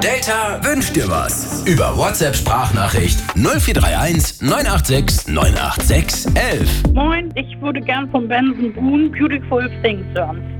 Delta wünscht dir was. Über WhatsApp-Sprachnachricht 0431 986 986 11. Moin, ich würde gern von Benson Boone Beautiful Things hören.